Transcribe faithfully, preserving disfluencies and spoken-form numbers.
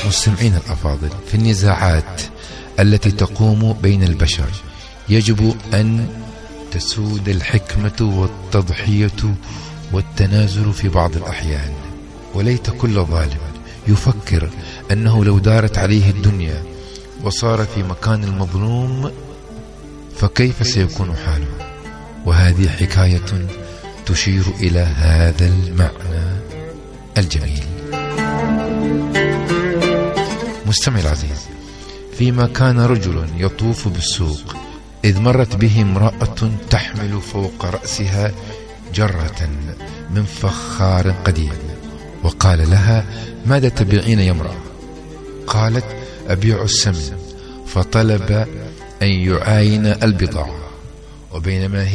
مستمعين الأفاضل، في النزاعات التي تقوم بين البشر يجب أن تسود الحكمة والتضحية والتنازل في بعض الأحيان. وليت كل ظالم يفكر أنه لو دارت عليه الدنيا وصار في مكان المظلوم فكيف سيكون حاله. وهذه حكاية تشير إلى هذا المعنى الجميل. مستمع العزيز، فيما كان رجل يطوف بالسوق إذ مرت به امرأة تحمل فوق رأسها جرة من فخار قديم، وقال لها: ماذا تبيعين يا امرأة؟ قالت: أبيع السمن. فطلب أن يعاين البضاعة، وبينما